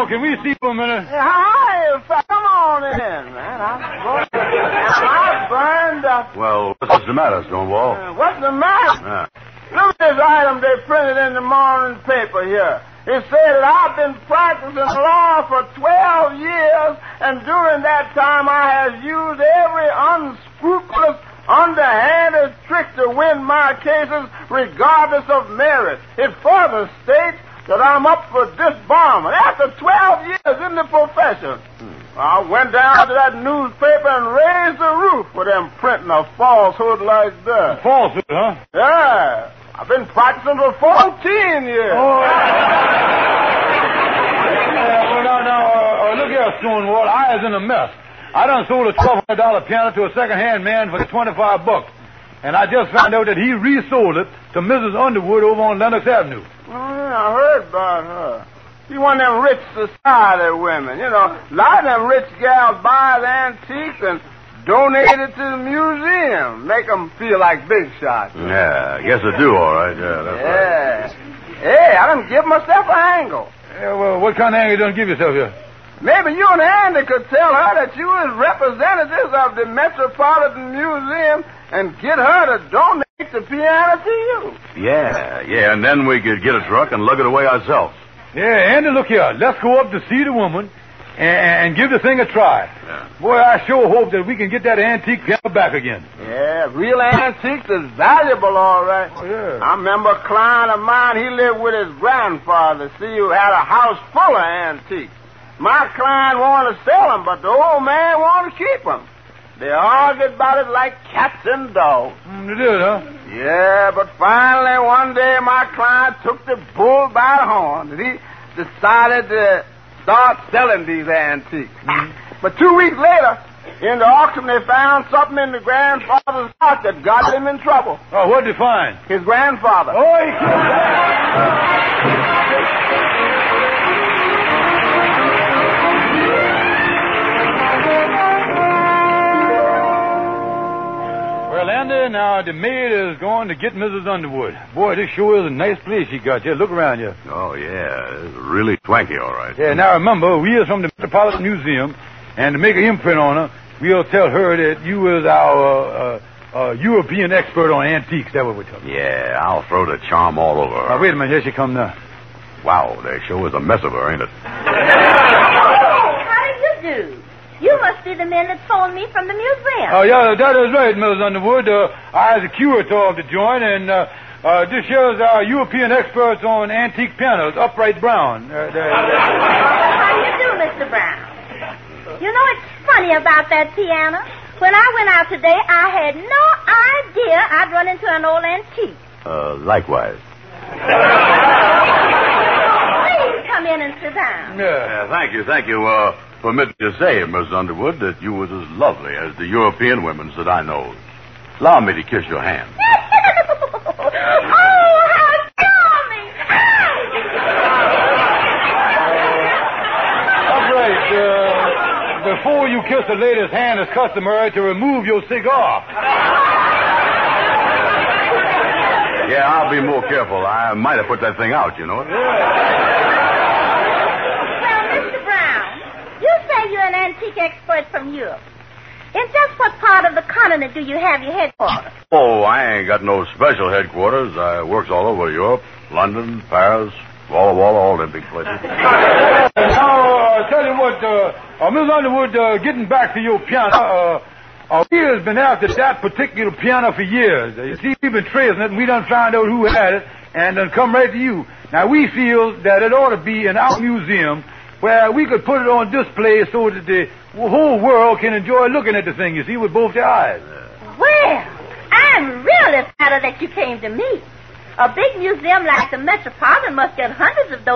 can we see for a minute? Hi, come on in, man. I burned up. Well, what's the matter, Stonewall? What's the matter? Yeah. Look at this item they printed in the morning paper here. It said that I've been practicing law for 12 years, and during that time I have used every unscrupulous, underhanded trick to win my cases regardless of merit. It further states that I'm up for disbarment after 12 years in the profession. I went down to that newspaper and raised the roof for them printing a falsehood like that. Falsehood, huh? Yeah. I've been practicing for 14 years. Oh. Look here, Stonewall. I is in a mess. I done sold a $1,200 piano to a second-hand man for $25. And I just found out that he resold it to Mrs. Underwood over on Lenox Avenue. Oh, yeah, I heard about her. She one of them rich society women. You know, a lot of them rich gals buy the antiques and donate it to the museum. Make them feel like big shots. Yeah, I guess I do, all right. Yeah, that's right. Hey, I done give myself an angle. Yeah, well, what kind of angle you done give yourself here? Maybe you and Andy could tell her that you is representatives of the Metropolitan Museum and get her to donate the piano to you. Yeah, and then we could get a truck and lug it away ourselves. Yeah, Andy, look here. Let's go up to see the woman and give the thing a try. Yeah. Boy, I sure hope that we can get that antique piano back again. Yeah, real antiques is valuable, all right. Oh, yeah. I remember a client of mine, he lived with his grandfather, who had a house full of antiques. My client wanted to sell them, but the old man wanted to keep them. They argued about it like cats and dogs. They did, huh? Yeah, but finally one day my client took the bull by the horn and he decided to start selling these antiques. But 2 weeks later, in the auction, they found something in the grandfather's house that got him in trouble. Oh, what'd you find? His grandfather. Oh, he Well, Andy, now the maid is going to get Mrs. Underwood. Boy, this sure is a nice place she got here. Look around here. Oh, yeah, it's really swanky, all right. Yeah, now remember, we is from the Metropolitan Museum, and to make an imprint on her, we'll tell her that you is our European expert on antiques. That's what we're talking. Yeah, I'll throw the charm all over her. Now, wait a minute. Here she comes now. Wow, there sure is a mess of her, ain't it? Oh, how do you do? You must be the men that phoned me from the museum. Oh, yeah, that is right, Mrs. Underwood. I is the curator of the joint, and this here is our European experts on antique pianos, Upright Brown. How do you do, Mr. Brown? You know, it's funny about that piano. When I went out today, I had no idea I'd run into an old antique. Likewise. Please come in and sit down. Yeah, thank you. Permit me to say, Miss Underwood, that you was as lovely as the European women that I know. Allow me to kiss your hand. Oh, how charming! Upright, before you kiss a lady's hand, it's customary to remove your cigar. Yeah, I'll be more careful. I might have put that thing out, you know. You're an antique expert from Europe. In just what part of the continent do you have your headquarters? Oh, I ain't got no special headquarters. I works all over Europe, London, Paris, Walla Walla, all them big places. Now, I tell you what, Miss Underwood, getting back to your piano, we has been after that particular piano for years. You see, we've been tracing it, and we done found out who had it, and done come right to you. Now, we feel that it ought to be in our museum where we could put it on display so that the whole world can enjoy looking at the thing, you see, with both their eyes. Well, I'm really flattered that you came to me. A big museum like the Metropolitan must get hundreds of those